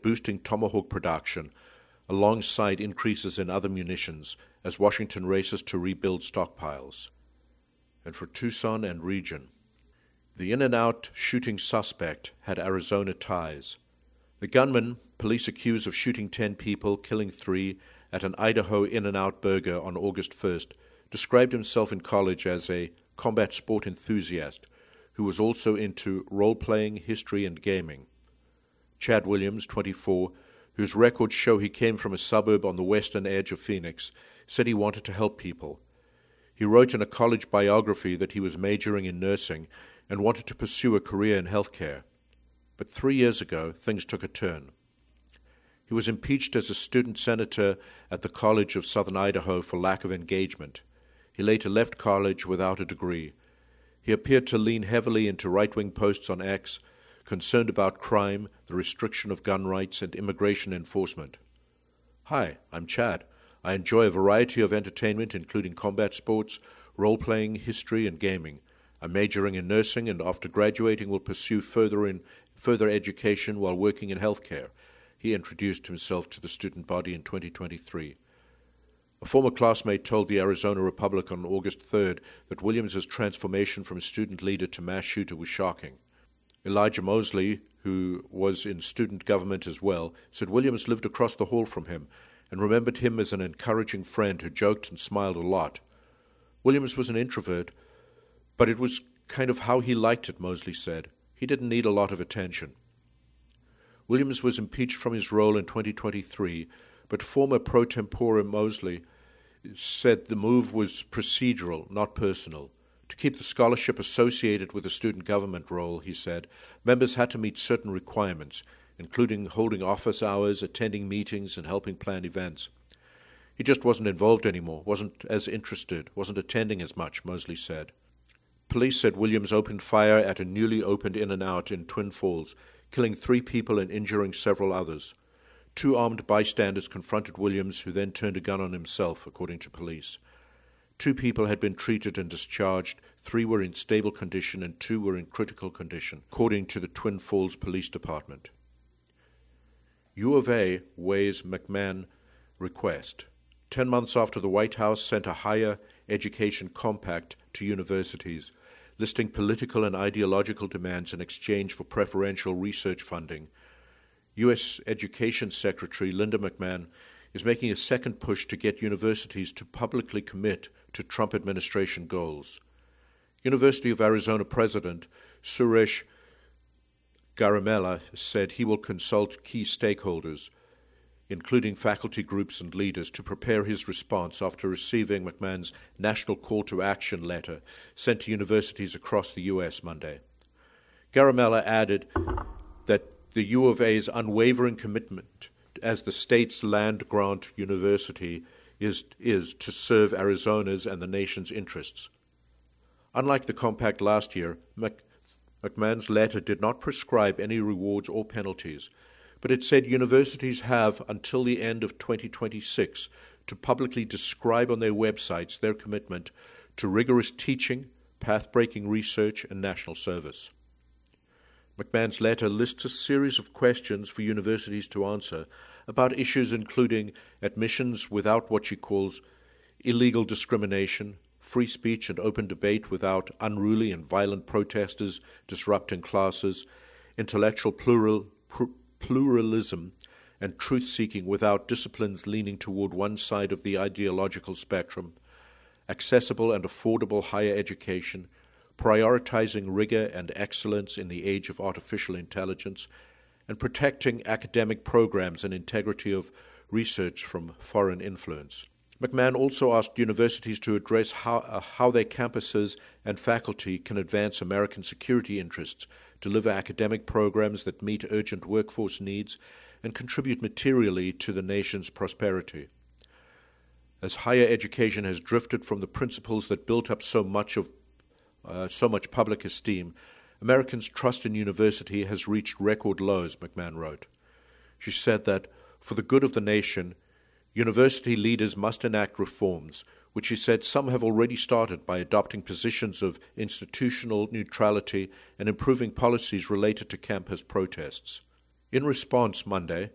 boosting Tomahawk production alongside increases in other munitions as Washington races to rebuild stockpiles. And for Tucson and region, the In-N-Out shooting suspect had Arizona ties. The gunman, police accuse of shooting 10 people, killing 3, at an Idaho In-N-Out burger on August 1st, described himself in college as a combat sport enthusiast who was also into role-playing, history, and gaming. Chad Williams, 24, whose records show he came from a suburb on the western edge of Phoenix, said he wanted to help people. He wrote in a college biography that he was majoring in nursing and wanted to pursue a career in healthcare. But 3 years ago, things took a turn. He was impeached as a student senator at the College of Southern Idaho for lack of engagement. He later left college without a degree. He appeared to lean heavily into right-wing posts on X, concerned about crime, the restriction of gun rights, and immigration enforcement. Hi, I'm Chad. I enjoy a variety of entertainment, including combat sports, role-playing, history, and gaming. I'm majoring in nursing, and after graduating will pursue further education while working in healthcare. He introduced himself to the student body in 2023. A former classmate told the Arizona Republic on August 3rd that Williams's transformation from student leader to mass shooter was shocking. Elijah Mosley, who was in student government as well, said Williams lived across the hall from him and remembered him as an encouraging friend who joked and smiled a lot. Williams was an introvert, but it was kind of how he liked it, Mosley said. He didn't need a lot of attention. Williams was impeached from his role in 2023, but former pro tempore Mosley said the move was procedural, not personal. To keep the scholarship associated with the student government role, he said, members had to meet certain requirements, including holding office hours, attending meetings, and helping plan events. He just wasn't involved anymore, wasn't as interested, wasn't attending as much, Mosley said. Police said Williams opened fire at a newly opened In-N-Out in Twin Falls, killing 3 people and injuring several others. 2 armed bystanders confronted Williams, who then turned a gun on himself, according to police. 2 people had been treated and discharged, 3 were in stable condition, and 2 were in critical condition, according to the Twin Falls Police Department. U of A weighs McMahon request. 10 months after the White House sent a higher education compact to universities, listing political and ideological demands in exchange for preferential research funding, U.S. Education Secretary Linda McMahon is making a second push to get universities to publicly commit to Trump administration goals. University of Arizona President Suresh Garamella said he will consult key stakeholders, including faculty groups and leaders, to prepare his response after receiving McMahon's National Call to Action letter sent to universities across the U.S. Monday. Garamella added that the U of A's unwavering commitment as the state's land-grant university is to serve Arizona's and the nation's interests. Unlike the compact last year, McMahon's letter did not prescribe any rewards or penalties, but it said universities have until the end of 2026 to publicly describe on their websites their commitment to rigorous teaching, path-breaking research, and national service. McMahon's letter lists a series of questions for universities to answer about issues including admissions without what she calls illegal discrimination, free speech and open debate without unruly and violent protesters disrupting classes, intellectual pluralism, and truth-seeking without disciplines leaning toward one side of the ideological spectrum, accessible and affordable higher education, prioritizing rigor and excellence in the age of artificial intelligence, and protecting academic programs and integrity of research from foreign influence. McMahon also asked universities to address how their campuses and faculty can advance American security interests, deliver academic programs that meet urgent workforce needs, and contribute materially to the nation's prosperity. As higher education has drifted from the principles that built up so much public esteem, Americans' trust in university has reached record lows, McMahon wrote. She said that, for the good of the nation, university leaders must enact reforms, which she said some have already started by adopting positions of institutional neutrality and improving policies related to campus protests. In response, Monday,